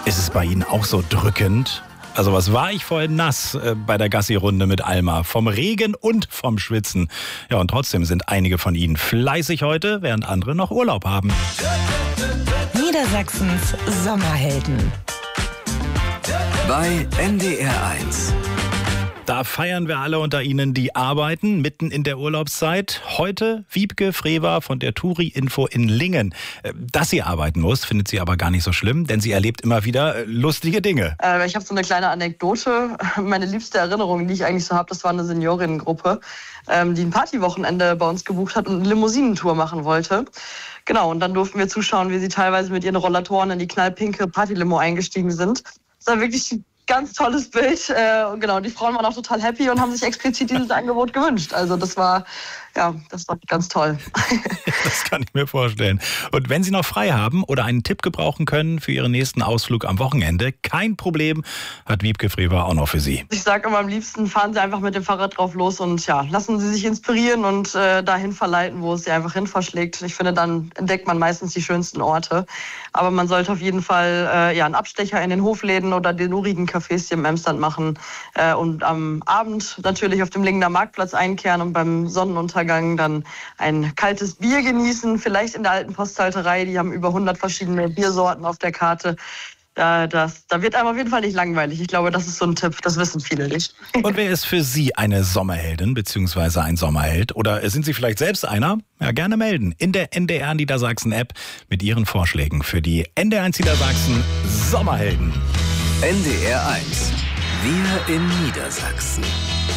Ist es bei Ihnen auch so drückend? Also was war ich vorhin nass bei der Gassi-Runde mit Alma? Vom Regen und vom Schwitzen. Ja, und trotzdem sind einige von Ihnen fleißig heute, während andere noch Urlaub haben. Niedersachsens Sommerhelden. Bei NDR 1. Da feiern wir alle unter Ihnen, die arbeiten, mitten in der Urlaubszeit. Heute Wiebke Frewer von der Touri-Info in Lingen. Dass sie arbeiten muss, findet sie aber gar nicht so schlimm, denn sie erlebt immer wieder lustige Dinge. Ich habe so eine kleine Anekdote. Meine liebste Erinnerung, die ich eigentlich so habe, das war eine Seniorinnengruppe, die ein Partywochenende bei uns gebucht hat und eine Limousinentour machen wollte. Genau, und dann durften wir zuschauen, wie sie teilweise mit ihren Rollatoren in die knallpinke Partylimo eingestiegen sind. Das war wirklich ein ganz tolles Bild. Genau, die Frauen waren auch total happy und haben sich explizit dieses Angebot gewünscht. Also das war ganz toll. Das kann ich mir vorstellen. Und wenn Sie noch frei haben oder einen Tipp gebrauchen können für Ihren nächsten Ausflug am Wochenende, kein Problem, hat Wiebke Frewer auch noch für Sie. Ich sage immer, am liebsten fahren Sie einfach mit dem Fahrrad drauf los und lassen Sie sich inspirieren und dahin verleiten, wo es Sie einfach hin verschlägt. Ich finde, dann entdeckt man meistens die schönsten Orte. Aber man sollte auf jeden Fall einen Abstecher in den Hofläden oder den urigen Cafés hier im Emsland machen und am Abend natürlich auf dem Lingener Marktplatz einkehren und beim Sonnenuntergang dann ein kaltes Bier genießen, vielleicht in der alten Posthalterei, die haben über 100 verschiedene Biersorten auf der Karte. Da wird einem auf jeden Fall nicht langweilig. Ich glaube, das ist so ein Tipp, das wissen viele nicht. Und wer ist für Sie eine Sommerheldin bzw. ein Sommerheld? Oder sind Sie vielleicht selbst einer? Ja, gerne melden in der NDR Niedersachsen App mit Ihren Vorschlägen für die NDR 1 Niedersachsen Sommerhelden. NDR 1. Wir in Niedersachsen.